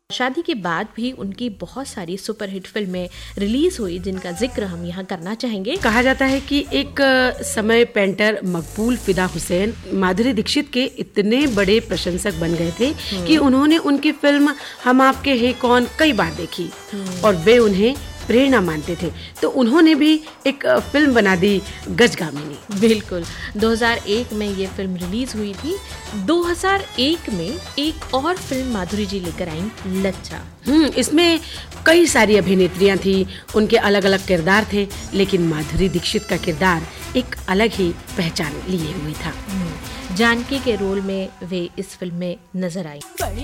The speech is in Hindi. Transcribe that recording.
शादी के बाद भी उनकी बहुत सारी सुपरहिट फिल्में रिलीज हुई जिनका जिक्र हम यहाँ करना चाहेंगे। कहा जाता है कि एक समय पेंटर मकबूल फिदा हुसैन माधुरी दीक्षित के इतने बड़े प्रशंसक बन गए थे कि उन्होंने उनकी फिल्म हम आपके हैं कौन कई बार देखी और वे उन्हें प्रेरणा मानते थे, तो उन्होंने भी एक फिल्म बना दी गजगामिनी। बिल्कुल, 2001 में ये फिल्म रिलीज हुई थी। 2001 में एक और फिल्म माधुरी जी लेकर आई, लच्चा। इसमें कई सारी अभिनेत्रियां थी, उनके अलग अलग किरदार थे, लेकिन माधुरी दीक्षित का किरदार एक अलग ही पहचान लिए हुए था। जानकी के रोल में वे इस फिल्म में नजर आई।